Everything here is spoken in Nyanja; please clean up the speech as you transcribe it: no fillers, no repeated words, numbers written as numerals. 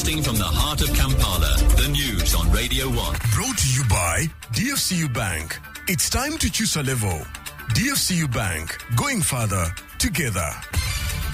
Broadcasting from the heart of Kampala, the news on Radio 1. Brought to you by DFCU Bank. It's time to choose a level. DFCU Bank, going further together.